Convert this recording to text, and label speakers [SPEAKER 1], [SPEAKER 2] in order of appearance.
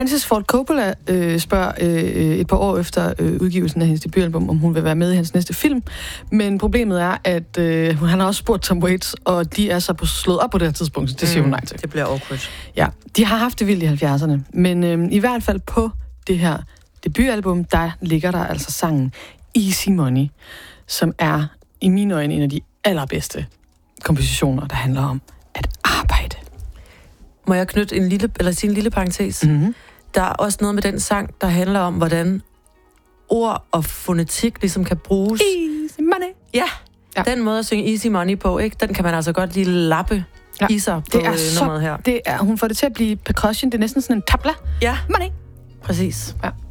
[SPEAKER 1] Francis Ford Coppola spørger et par år efter udgivelsen af hendes debutalbum, om hun vil være med i hans næste film. Men problemet er, at han har også spurgt Tom Waits, og de er så slået op på det her tidspunkt, så det siger hun nej til.
[SPEAKER 2] Det bliver awkward.
[SPEAKER 1] Ja, de har haft det vildt i 70'erne, men i hvert fald på det her debutalbum, der ligger der altså sangen Easy Money, som er i mine øjne en af de allerbedste kompositioner, der handler om at arbejde.
[SPEAKER 2] Må jeg knytte sige en lille parentes?
[SPEAKER 1] Mm-hmm.
[SPEAKER 2] Der er også noget med den sang, der handler om, hvordan ord og fonetik ligesom kan bruges.
[SPEAKER 1] Easy money.
[SPEAKER 2] Ja, den måde at synge Easy Money på, ikke? Den kan man altså godt lige lappe i sig på nummeret her.
[SPEAKER 1] Hun får det til at blive percussion. Det er næsten sådan en tabla.
[SPEAKER 2] Ja,
[SPEAKER 1] money.
[SPEAKER 2] Præcis.
[SPEAKER 1] Ja.